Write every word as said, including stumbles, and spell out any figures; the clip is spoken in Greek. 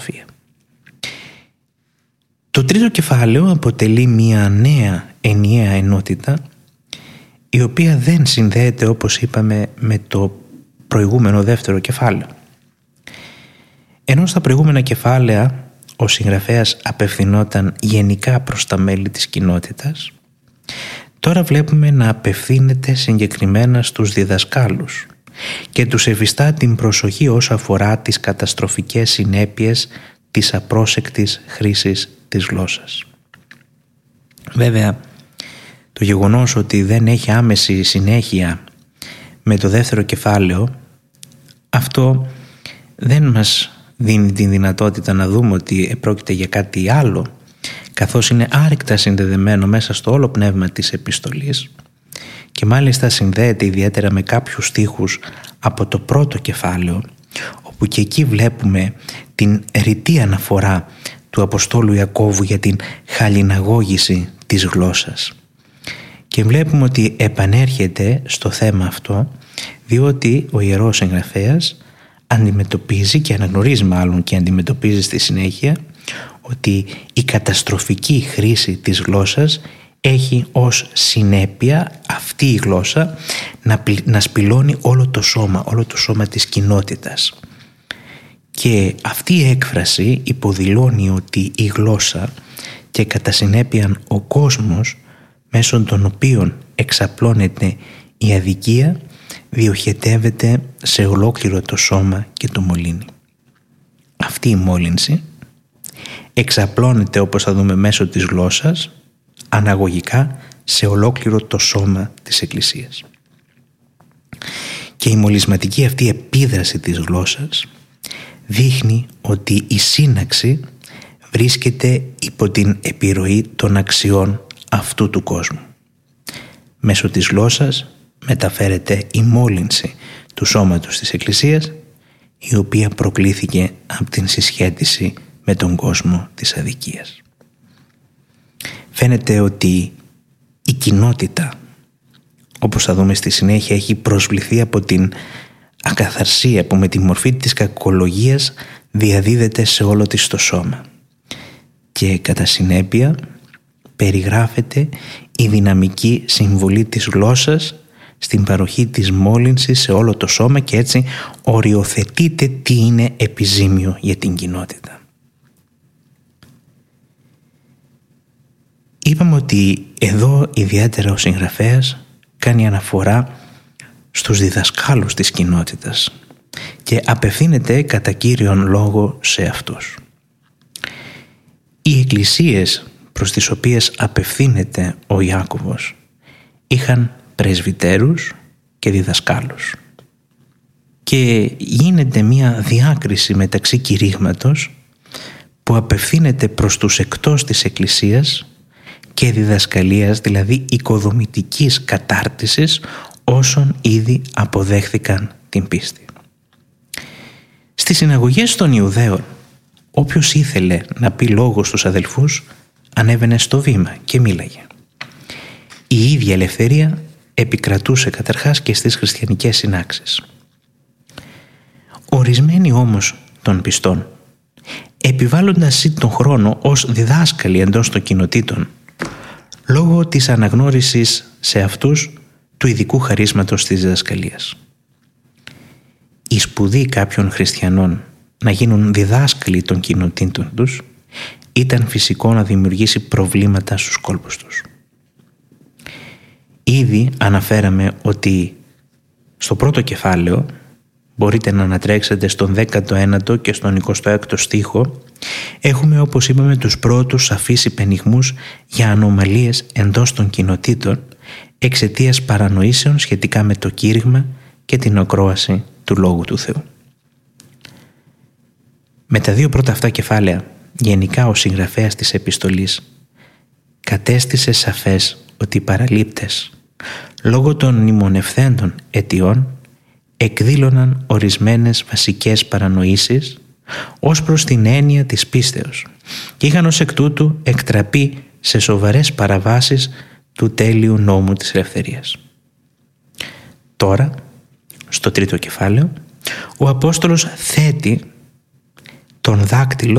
Το τρίτο κεφάλαιο αποτελεί μια νέα ενιαία ενότητα, η οποία δεν συνδέεται, όπως είπαμε, με το προηγούμενο δεύτερο κεφάλαιο. Ενώ στα προηγούμενα κεφάλαια ο συγγραφέας απευθυνόταν γενικά προς τα μέλη της κοινότητας, τώρα βλέπουμε να απευθύνεται συγκεκριμένα στους διδασκάλους και τους ευιστά την προσοχή όσο αφορά τις καταστροφικές συνέπειες της απρόσεκτης χρήσης της γλώσσας. Βέβαια, το γεγονός ότι δεν έχει άμεση συνέχεια με το δεύτερο κεφάλαιο, αυτό δεν μας δίνει την δυνατότητα να δούμε ότι πρόκειται για κάτι άλλο, καθώς είναι άρρηκτα συνδεδεμένο μέσα στο όλο πνεύμα της επιστολής και μάλιστα συνδέεται ιδιαίτερα με κάποιους στίχους από το πρώτο κεφάλαιο, όπου και εκεί βλέπουμε την ρητή αναφορά του Αποστόλου Ιακώβου για την χαλιναγώγηση της γλώσσας. Και βλέπουμε ότι επανέρχεται στο θέμα αυτό, διότι ο Ιερός Συγγραφέας αντιμετωπίζει και αναγνωρίζει μάλλον και αντιμετωπίζει στη συνέχεια ότι η καταστροφική χρήση της γλώσσας έχει ως συνέπεια αυτή η γλώσσα να, να σπηλώνει όλο το σώμα, όλο το σώμα της κοινότητας. Και αυτή η έκφραση υποδηλώνει ότι η γλώσσα και κατά συνέπεια ο κόσμος μέσω των οποίων εξαπλώνεται η αδικία διοχετεύεται σε ολόκληρο το σώμα και το μολύνει. Αυτή η μόλυνση εξαπλώνεται, όπως θα δούμε, μέσω της γλώσσας αναγωγικά σε ολόκληρο το σώμα της Εκκλησίας. Και η μολυσματική αυτή επίδραση της γλώσσας δείχνει ότι η σύναξη βρίσκεται υπό την επιρροή των αξιών αυτού του κόσμου. Μέσω της γλώσσας μεταφέρεται η μόλυνση του σώματος της Εκκλησίας, η οποία προκλήθηκε από την συσχέτιση με τον κόσμο της αδικίας. Φαίνεται ότι η κοινότητα, όπως θα δούμε στη συνέχεια, έχει προσβληθεί από την ακαθαρσία που με τη μορφή της κακολογίας διαδίδεται σε όλο της το σώμα. Και κατά συνέπεια περιγράφεται η δυναμική συμβολή της γλώσσας στην παροχή της μόλυνσης σε όλο το σώμα και έτσι οριοθετείται τι είναι επιζήμιο για την κοινότητα. Είπαμε ότι εδώ ιδιαίτερα ο συγγραφέας κάνει αναφορά στους διδασκάλους της κοινότητας και απευθύνεται κατά κύριον λόγο σε αυτούς. Οι εκκλησίες προς τις οποίες απευθύνεται ο Ιάκωβος είχαν πρεσβυτέρους και διδασκάλους και γίνεται μια διάκριση μεταξύ κηρύγματος που απευθύνεται προς τους εκτός της εκκλησίας και διδασκαλίας, δηλαδή οικοδομητικής κατάρτισης όσων ήδη αποδέχθηκαν την πίστη. Στις συναγωγές των Ιουδαίων, όποιος ήθελε να πει λόγο στους αδελφούς ανέβαινε στο βήμα και μίλαγε. Η ίδια ελευθερία επικρατούσε καταρχάς και στις χριστιανικές συνάξεις. Ορισμένοι όμως των πιστών, επιβάλλοντας τον χρόνο ως διδάσκαλοι εντός των κοινοτήτων, λόγω της αναγνώρισης σε αυτούς του ειδικού χαρίσματος της διδασκαλίας. Η σπουδή κάποιων χριστιανών να γίνουν διδάσκαλοι των κοινοτήτων τους ήταν φυσικό να δημιουργήσει προβλήματα στους κόλπους τους. Ήδη αναφέραμε ότι στο πρώτο κεφάλαιο, μπορείτε να ανατρέξετε στον δέκατο ένατο και στον εικοστό έκτο στίχο, έχουμε, όπως είπαμε, τους πρώτους σαφείς υπενιγμούς για ανομαλίες εντός των κοινοτήτων εξαιτίας παρανοήσεων σχετικά με το κήρυγμα και την ακρόαση του Λόγου του Θεού. Με τα δύο πρώτα αυτά κεφάλαια, γενικά ο συγγραφέας της επιστολής κατέστησε σαφές ότι οι παραλήπτες, λόγω των μνημονευθέντων αιτιών, εκδήλωναν ορισμένες βασικές παρανοήσεις ως προς την έννοια της πίστεως και είχαν ως εκ τούτου εκτραπεί σε σοβαρές παραβάσεις του τέλειου νόμου της ελευθερίας. Τώρα, στο τρίτο κεφάλαιο, ο Απόστολος θέτει τον δάκτυλο